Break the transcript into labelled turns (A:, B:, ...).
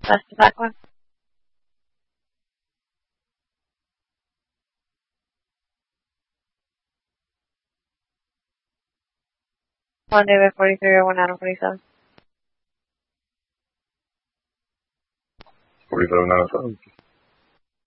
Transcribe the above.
A: That's the back one. One David 43 or 1 Adam 47.
B: 47 out of 7.